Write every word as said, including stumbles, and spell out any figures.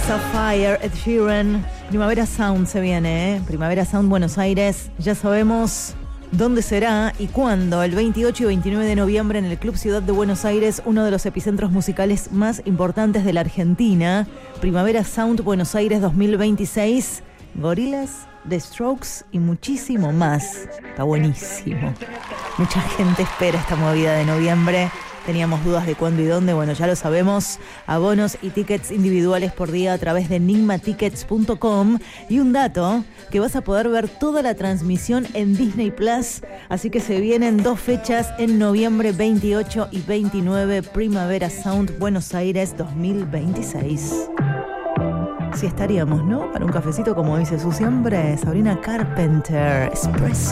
Sapphire, Ed Sheeran. Primavera Sound se viene, ¿eh? Primavera Sound Buenos Aires. Ya sabemos dónde será y cuándo. El veintiocho y veintinueve de noviembre en el Club Ciudad de Buenos Aires, uno de los epicentros musicales más importantes de la Argentina. Primavera Sound Buenos Aires dos mil veintiséis. Gorillaz, The Strokes y muchísimo más. Está buenísimo. Mucha gente espera esta movida de noviembre. Teníamos dudas de cuándo y dónde. Bueno, ya lo sabemos. Abonos y tickets individuales por día a través de enigma tickets punto com. Y un dato, que vas a poder ver toda la transmisión en Disney Plus. Así que se vienen dos fechas en noviembre veintiocho y veintinueve. Primavera Sound Buenos Aires dos mil veintiséis. Sí estaríamos, ¿no? Para un cafecito, como dice su siempre, Sabrina Carpenter. Espresso.